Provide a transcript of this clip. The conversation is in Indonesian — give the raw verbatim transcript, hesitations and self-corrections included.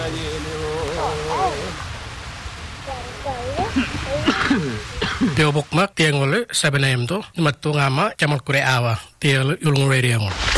Tiobok mak tiang ole seven a m to mattu ngama chamal kure awa tiang ulung radio.